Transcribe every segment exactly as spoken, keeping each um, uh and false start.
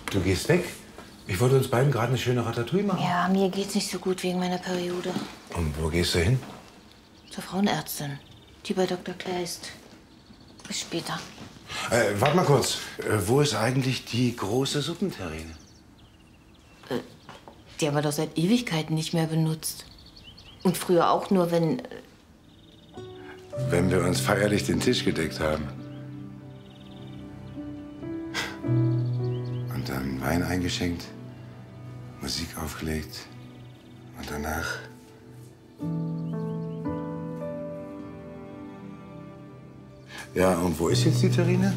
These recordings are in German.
Du gehst weg? Ich wollte uns beiden gerade eine schöne Ratatouille machen. Ja, mir geht's nicht so gut wegen meiner Periode. Und wo gehst du hin? Zur Frauenärztin. Die bei Doktor Kleist. Bis später. Äh, warte mal kurz. Äh, wo ist eigentlich die große Suppenterrine? Äh, die haben wir doch seit Ewigkeiten nicht mehr benutzt. Und früher auch nur, wenn... Äh Wenn wir uns feierlich den Tisch gedeckt haben. Und dann Wein eingeschenkt, Musik aufgelegt und danach... Ja, und wo ist jetzt die Terrine?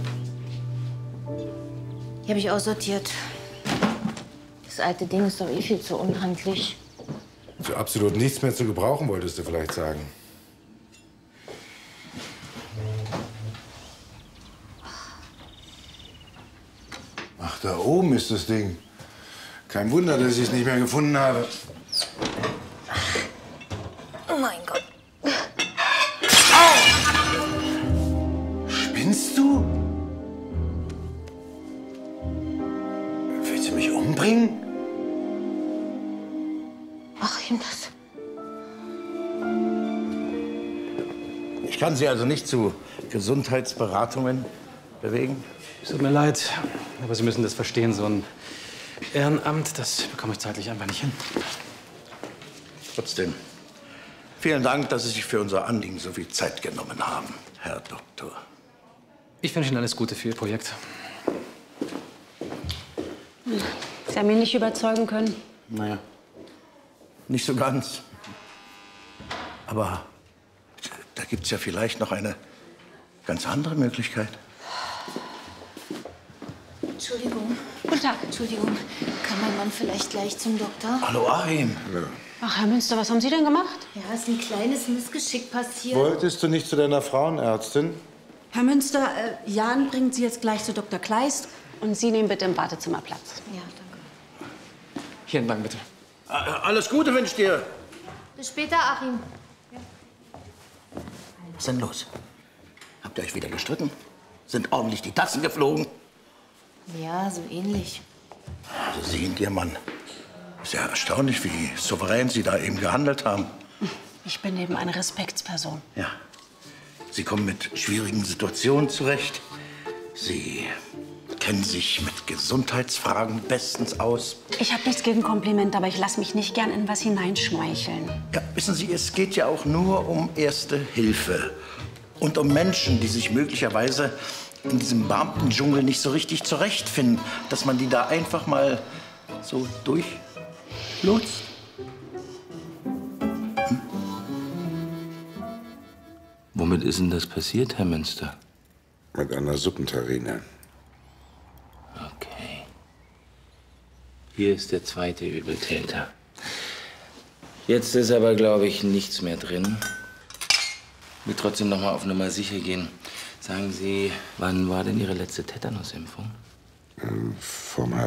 Die habe ich aussortiert. Das alte Ding ist doch eh viel zu unhandlich. Für absolut nichts mehr zu gebrauchen, wolltest du vielleicht sagen. Ach, da oben ist das Ding. Kein Wunder, dass ich es nicht mehr gefunden habe. Oh mein Gott. Spinnst du? Willst du mich umbringen? Achim, das... Ich kann Sie also nicht zu Gesundheitsberatungen bewegen? Es tut mir leid, aber Sie müssen das verstehen. So ein Ehrenamt, das bekomme ich zeitlich einfach nicht hin. Trotzdem, vielen Dank, dass Sie sich für unser Anliegen so viel Zeit genommen haben, Herr Doktor. Ich wünsche Ihnen alles Gute für Ihr Projekt. Sie haben ihn nicht überzeugen können? Naja, nicht so ganz. Aber da gibt es ja vielleicht noch eine ganz andere Möglichkeit. Entschuldigung. Guten Tag. Entschuldigung. Kann mein Mann vielleicht gleich zum Doktor? Hallo, Achim. Hallo. Ach, Herr Münster, was haben Sie denn gemacht? Ja, ist ein kleines Missgeschick passiert. Wolltest du nicht zu deiner Frauenärztin? Herr Münster, äh, Jan bringt Sie jetzt gleich zu Doktor Kleist. Und Sie nehmen bitte im Wartezimmer Platz. Ja, danke. Hier entlang, bitte. Alles Gute wünsche ich dir. Bis später, Achim. Was ist denn los? Habt ihr euch wieder gestritten? Sind ordentlich die Tassen geflogen? Ja, so ähnlich. Also sehen Ihr Mann. Ist ja erstaunlich, wie souverän Sie da eben gehandelt haben. Ich bin eben eine Respektsperson. Ja. Sie kommen mit schwierigen Situationen zurecht. Sie kennen sich mit Gesundheitsfragen bestens aus. Ich habe nichts gegen Komplimente, aber ich lasse mich nicht gern in was hineinschmeicheln. Ja, wissen Sie, es geht ja auch nur um Erste Hilfe. Und um Menschen, die sich möglicherweise in diesem Beamtendschungel nicht so richtig zurechtfinden, dass man die da einfach mal so durchlotst. Hm? Womit ist denn das passiert, Herr Münster? Mit einer Suppenterrine. Okay. Hier ist der zweite Übeltäter. Jetzt ist aber, glaube ich, nichts mehr drin. Ich will trotzdem noch mal auf Nummer sicher gehen. Sagen Sie, wann war denn Ihre letzte Tetanusimpfung? Ähm, vor einem